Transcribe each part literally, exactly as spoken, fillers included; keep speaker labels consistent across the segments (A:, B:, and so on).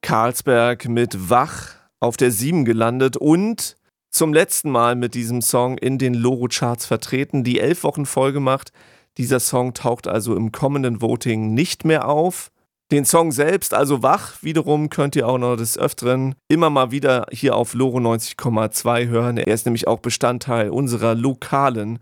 A: Carlsberg mit Wach auf der sieben gelandet und zum letzten Mal mit diesem Song in den Loro-Charts vertreten, die elf Wochen voll gemacht. Dieser Song taucht also im kommenden Voting nicht mehr auf. Den Song selbst, also Wach, wiederum könnt ihr auch noch des Öfteren immer mal wieder hier auf Loro neunzig Komma zwei hören. Er ist nämlich auch Bestandteil unserer lokalen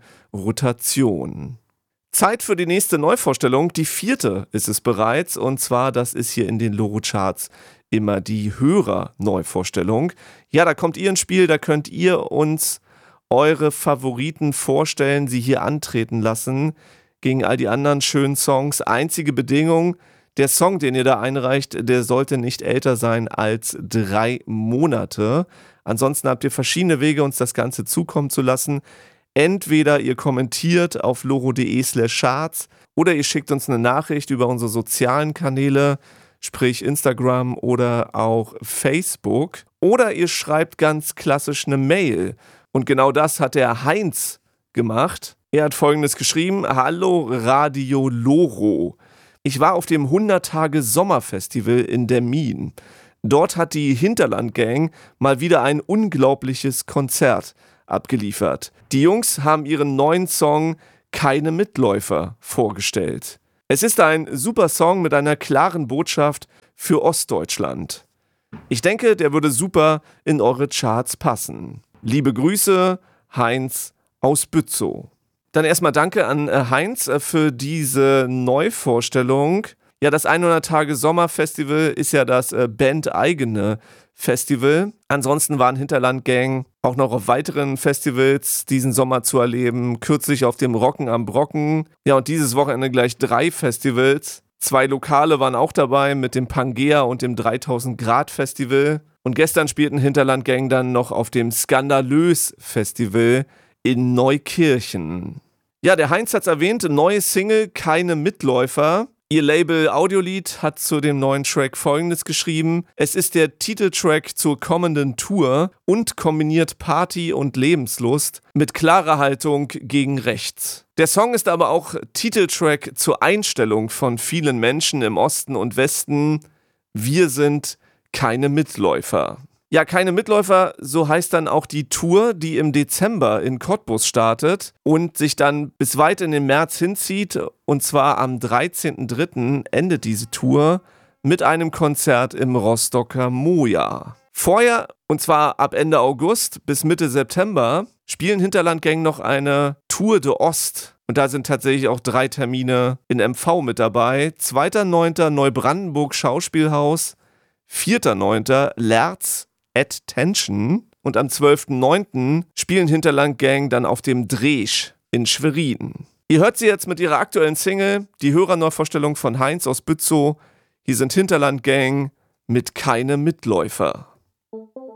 A: Rotation. Zeit für die nächste Neuvorstellung, die vierte ist es bereits, und zwar, das ist hier in den Loro-Charts immer die Hörer-Neuvorstellung. Ja, da kommt ihr ins Spiel, da könnt ihr uns eure Favoriten vorstellen, sie hier antreten lassen gegen all die anderen schönen Songs. Einzige Bedingung: der Song, den ihr da einreicht, der sollte nicht älter sein als drei Monate. Ansonsten habt ihr verschiedene Wege, uns das Ganze zukommen zu lassen. Entweder ihr kommentiert auf loro.de slash charts oder ihr schickt uns eine Nachricht über unsere sozialen Kanäle, sprich Instagram oder auch Facebook. Oder ihr schreibt ganz klassisch eine Mail. Und genau das hat der Heinz gemacht. Er hat Folgendes geschrieben: Hallo Radio Loro. Ich war auf dem hundert-Tage-Sommerfestival in Demmin. Dort hat die Hinterland-Gang mal wieder ein unglaubliches Konzert abgeliefert. Die Jungs haben ihren neuen Song Keine Mitläufer vorgestellt. Es ist ein super Song mit einer klaren Botschaft für Ostdeutschland. Ich denke, der würde super in eure Charts passen. Liebe Grüße, Heinz aus Bützow. Dann erstmal danke an Heinz für diese Neuvorstellung. Ja, das hundert-Tage-Sommerfestival ist ja das bandeigene Festival. Ansonsten waren Hinterland-Gang auch noch auf weiteren Festivals diesen Sommer zu erleben. Kürzlich auf dem Rocken am Brocken. Ja, und dieses Wochenende gleich drei Festivals. Zwei Lokale waren auch dabei mit dem Pangea und dem dreitausend Grad Festival. Und gestern spielten Hinterland-Gang dann noch auf dem Skandalös Festival in Neukirchen. Ja, der Heinz hat's erwähnt, neue Single, Keine Mitläufer. Ihr Label Audiolied hat zu dem neuen Track Folgendes geschrieben: Es ist der Titeltrack zur kommenden Tour und kombiniert Party und Lebenslust mit klarer Haltung gegen rechts. Der Song ist aber auch Titeltrack zur Einstellung von vielen Menschen im Osten und Westen: Wir sind keine Mitläufer. Ja, keine Mitläufer, so heißt dann auch die Tour, die im Dezember in Cottbus startet und sich dann bis weit in den März hinzieht. Und zwar am dreizehnten dritten endet diese Tour mit einem Konzert im Rostocker Moja. Vorher, und zwar ab Ende August bis Mitte September, spielen Hinterland-Gang noch eine Tour de Ost. Und da sind tatsächlich auch drei Termine in M V mit dabei. zweiter neunter Neubrandenburg Schauspielhaus, vierter neunter Lerz Attention und am zwölften neunten spielen Hinterland-Gang dann auf dem Dresch in Schwerin. Ihr hört sie jetzt mit ihrer aktuellen Single, die Hörerneuvorstellung von Heinz aus Bützow. Hier sind Hinterland-Gang mit Keine Mitläufer.